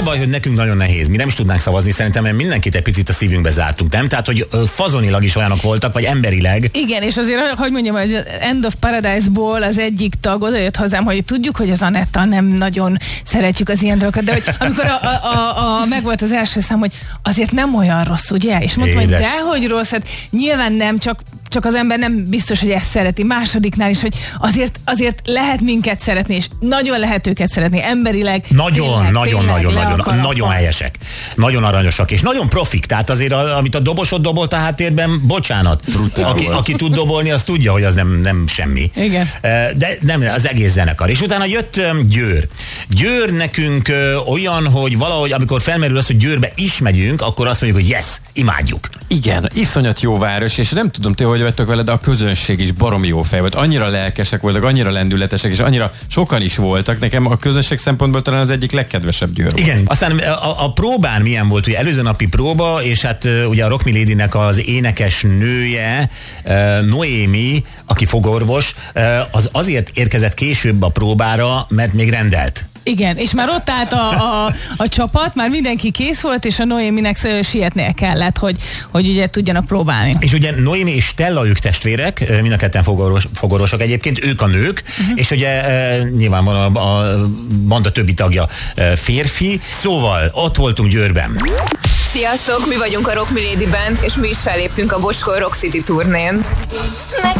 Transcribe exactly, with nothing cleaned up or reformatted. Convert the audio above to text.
baj, hogy nekünk nagyon nehéz. Mi nem is tudnánk szavazni, szerintem, mert mindenkit egy picit a szívünkbe zártunk, nem? Tehát, hogy fazonilag is olyanok voltak, vagy emberileg. Igen, és azért, hogy mondjam, hogy End of Paradise-ból az egyik tag odajött hozzám, hogy tudjuk, hogy az Anetta nem nagyon szeretjük az ilyen dolgokat, de hogy amikor a, a, a, a, megvolt az első szám, hogy azért nem olyan rossz, ugye? És mondtam, Édes. hogy dehogy rossz, hát nyilván nem, csak csak az ember nem biztos, hogy ezt szereti. Másodiknál is, hogy azért, azért lehet minket szeretni, és nagyon lehet őket szeretni, emberileg. Nagyon, tényleg, nagyon, tényleg nagyon, nagyon, akarnak. nagyon helyesek. Nagyon aranyosak, és nagyon profik. Tehát azért, a, amit a dobosod dobolt a háttérben, bocsánat. Aki, aki tud dobolni, az tudja, hogy az nem, nem semmi. Igen. De nem, az egész zenekar. És utána jött Győr. Győr nekünk olyan, hogy valahogy, amikor felmerül az, hogy Győrbe is megyünk, akkor azt mondjuk, hogy yes, imádjuk. Igen, iszonyat jó város, és nem tudom, ti hogy vettek vele, de a közönség is baromi jó fej volt. Annyira lelkesek voltak, annyira lendületesek, és annyira sokan is voltak. Nekem a közönség szempontból talán az egyik legkedvesebb Győr volt. Igen, aztán a, a próbán milyen volt, ugye előző napi próba, és hát ugye a Rock Me Lady-nek az énekes nője, Noémi, aki fogorvos, az azért érkezett később a próbára, mert még rendelt. Igen, és már ott állt a, a, a csapat, már mindenki kész volt, és a Noéminek sietnie kellett, hogy, hogy ugye tudjanak próbálni. És ugye Noémi és Stella, ők testvérek, mind a ketten fogoros, fogorosok egyébként, ők a nők, uh-huh. és ugye e, nyilvánvalóan a, a banda többi tagja e, férfi, szóval ott voltunk Győrben. Sziasztok, mi vagyunk a Rock Me Lady Band, és mi is felléptünk a Bocskor Rock City turnén.